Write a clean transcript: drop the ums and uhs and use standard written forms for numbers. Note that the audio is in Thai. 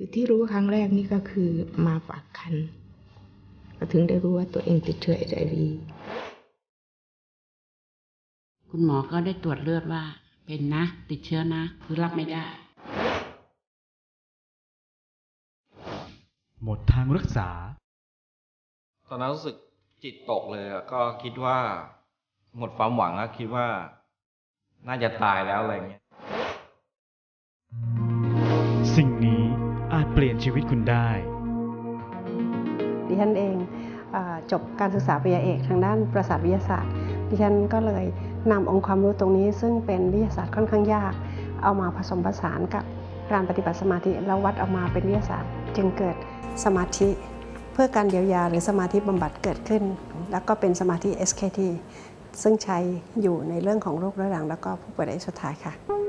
คือที่รู้ครั้งแรกนี่ก็คือมาฝากครรภ์ก็ถึงได้รู้ว่าตัวเองติดเชื้อ HIV คุณหมอก็ได้ตรวจเลือดว่าเป็นนะติดเชื้อนะคือรับไม่ได้หมดทางรักษาตอนนั้นรู้สึกจิตตกเลยก็คิดว่าหมดความหวังแล้วคิดว่าน่าจะตายแล้วอะไรเงี้ยสิ่งนี้อาจเปลี่ยนชีวิตคุณได้ดิฉันเองจบการศึกษาปริญญาเอกทางด้านประสาทวิทยาศาสตร์ดิฉันก็เลยนำองค์ความรู้ตรงนี้ซึ่งเป็นวิทยาศาสตร์ค่อนข้างยากเอามาผสมผสานกับการปฏิบัติสมาธิแล้ววัดออกมาเป็นวิทยาศาสตร์จึงเกิดสมาธิเพื่อการเยียวยาหรือสมาธิบำบัดเกิดขึ้นแล้วก็เป็นสมาธิ SKT ซึ่งใช้อยู่ในเรื่องของโรคเรื้อรังแล้วก็ผู้ป่วยระยะสุดท้ายค่ะ